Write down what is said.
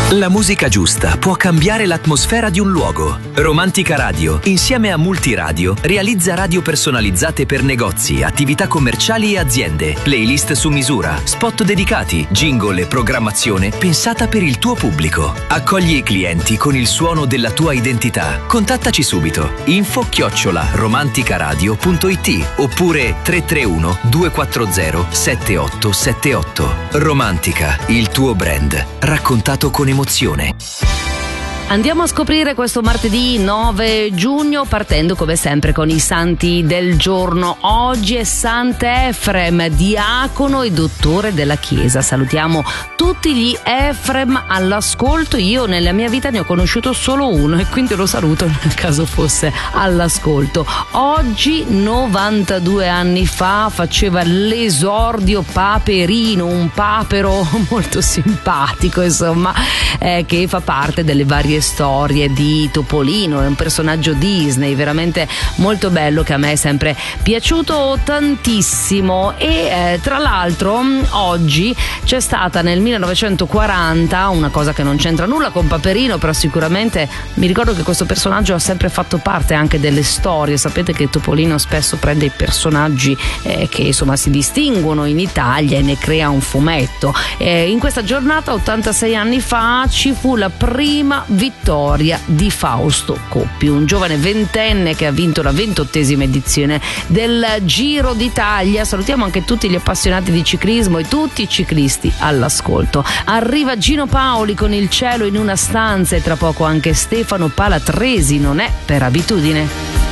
La musica giusta può cambiare l'atmosfera di un luogo. Romantica Radio, insieme a Multiradio, realizza radio personalizzate per negozi, attività commerciali e aziende, playlist su misura, spot dedicati, jingle e programmazione pensata per il tuo pubblico. Accogli i clienti con il suono della tua identità. Contattaci subito. info@romanticaradio.it oppure 331 240 7878. Romantica, il tuo brand, raccontato con emozione. Andiamo a scoprire questo martedì 9 giugno partendo come sempre con i santi del giorno. Oggi è Sant'Efrem, diacono e dottore della Chiesa. Salutiamo tutti gli Efrem all'ascolto. Io nella mia vita ne ho conosciuto solo uno e quindi lo saluto nel caso fosse all'ascolto. Oggi 92 anni fa faceva l'esordio Paperino, un papero molto simpatico insomma, che fa parte delle varie storie di Topolino. È un personaggio Disney veramente molto bello che a me è sempre piaciuto tantissimo. E tra l'altro oggi c'è stata nel 1940 una cosa che non c'entra nulla con Paperino, però sicuramente mi ricordo che questo personaggio ha sempre fatto parte anche delle storie. Sapete che Topolino spesso prende i personaggi che insomma si distinguono in Italia e ne crea un fumetto. In questa giornata 86 anni fa ci fu la prima vittoria di Fausto Coppi, un giovane ventenne che ha vinto la 28esima edizione del Giro d'Italia. Salutiamo anche tutti gli appassionati di ciclismo e tutti i ciclisti all'ascolto. Arriva Gino Paoli con Il cielo in una stanza e tra poco anche Stefano Palatresi, Non è per abitudine.